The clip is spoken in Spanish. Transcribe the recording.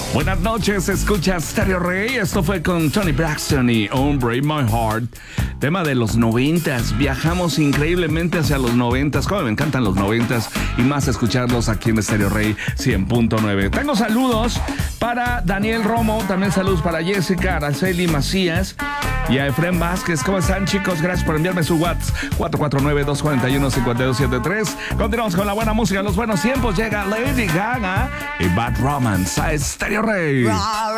Buenas noches, escuchas Stereo Rey. Esto fue con Toni Braxton y Break My Heart. Tema de los 90s. Viajamos increíblemente hacia los 90s. Como me encantan los 90s y más escucharlos aquí en Stereo Rey 100.9. Tengo saludos para Daniel Romo. También saludos para Jessica, Araceli Macías y a Efren Vázquez. ¿Cómo están, chicos? Gracias por enviarme su WhatsApp 449-241-5273. Continuamos con la buena música, los buenos tiempos. Llega Lady Gaga y Bad Romance a Stereo Rey.